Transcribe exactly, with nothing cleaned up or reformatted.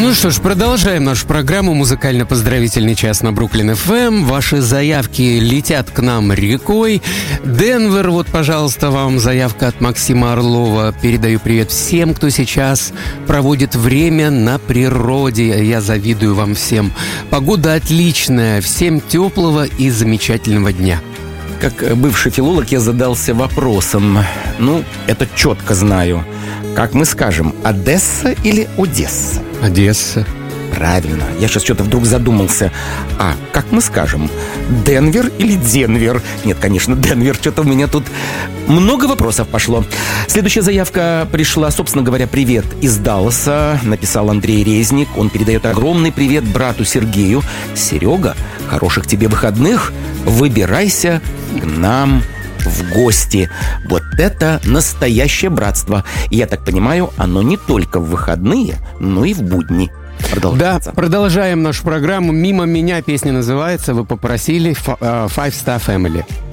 Ну что ж, продолжаем нашу программу «Музыкально-поздравительный час» на Бруклин эф эм. Ваши заявки летят к нам рекой. Денвер, вот, пожалуйста, вам заявка от Максима Орлова. Передаю привет всем, кто сейчас проводит время на природе. Я завидую вам всем. Погода отличная. Всем теплого и замечательного дня. Как бывший филолог я задался вопросом. Ну, это четко знаю. Как мы скажем, Одесса или Одесса? Одесса. Правильно. Я сейчас что-то вдруг задумался. А, как мы скажем, Денвер или Денвер? Нет, конечно, Денвер. Что-то у меня тут много вопросов пошло. Следующая заявка пришла, собственно говоря, привет из Далласа. Написал Андрей Резник. Он передает огромный привет брату Сергею. Серега, хороших тебе выходных. Выбирайся к нам в гости. Вот это настоящее братство. И я так понимаю, оно не только в выходные, но и в будни. Да, продолжаем нашу программу. «Мимо меня» песня называется. Вы попросили Five Star Family.